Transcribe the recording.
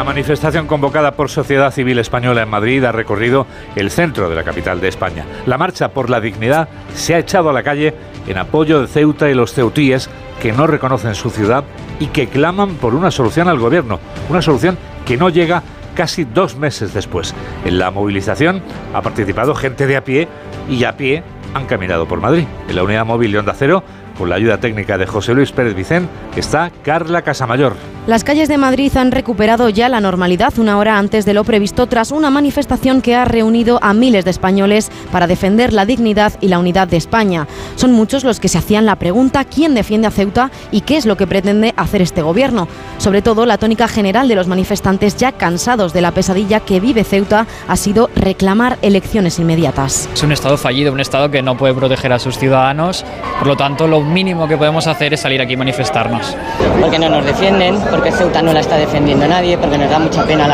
La manifestación convocada por Sociedad Civil Española en Madrid ha recorrido el centro de la capital de España. La marcha por la dignidad se ha echado a la calle en apoyo de Ceuta y los ceutíes que no reconocen su ciudad y que claman por una solución al gobierno, una solución que no llega casi 2 meses después. En la movilización ha participado gente de a pie y a pie han caminado por Madrid. En la unidad móvil de Onda Cero, con la ayuda técnica de José Luis Pérez Vicén, está Carla Casamayor. Las calles de Madrid han recuperado ya la normalidad 1 hora antes de lo previsto tras una manifestación que ha reunido a miles de españoles para defender la dignidad y la unidad de España. Son muchos los que se hacían la pregunta ¿quién defiende a Ceuta y qué es lo que pretende hacer este gobierno? Sobre todo, la tónica general de los manifestantes, ya cansados de la pesadilla que vive Ceuta, ha sido reclamar elecciones inmediatas. Es un Estado fallido, un Estado que no puede proteger a sus ciudadanos, por lo tanto lo mínimo que podemos hacer es salir aquí y manifestarnos. Porque no nos defienden, porque Ceuta no la está defendiendo nadie, porque nos da mucha pena